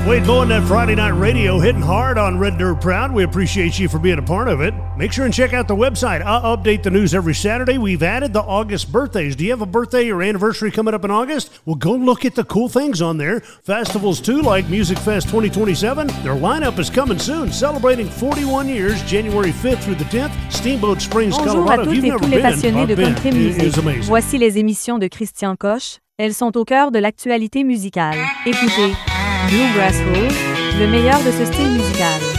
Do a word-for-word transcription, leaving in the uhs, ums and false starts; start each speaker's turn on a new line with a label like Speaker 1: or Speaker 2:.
Speaker 1: Wade Bowen, that Friday Night Radio, hitting hard on Red Dirt Proud. We appreciate you for being a part of it. Make sure and check out the website. I update the news every Saturday. We've added the August birthdays. Do you have a birthday or anniversary coming up in August? Well, go look at the cool things on there. Festivals, too, like Music Fest twenty twenty-seven. Their lineup is coming soon, celebrating forty-one years, January fifth through the tenth. Steamboat Springs,
Speaker 2: Bonjour
Speaker 1: Colorado.
Speaker 2: à toutes
Speaker 1: You've
Speaker 2: et
Speaker 1: never
Speaker 2: tous les
Speaker 1: been.
Speaker 2: passionnés
Speaker 1: I've
Speaker 2: de
Speaker 1: been.
Speaker 2: country
Speaker 1: It
Speaker 2: music.
Speaker 1: is amazing.
Speaker 2: Voici les émissions de Christian Koch. Elles sont au cœur de l'actualité musicale. Écoutez Bluegrass Rose, le meilleur de ce style musical.